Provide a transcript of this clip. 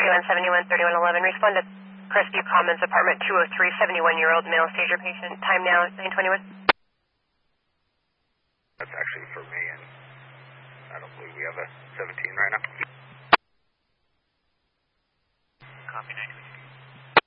3171-3111. Respond to Crestview Commons, apartment 203, 71-year-old male stager patient. Time now is 9:21. That's actually for me, and I don't believe we have a 17 right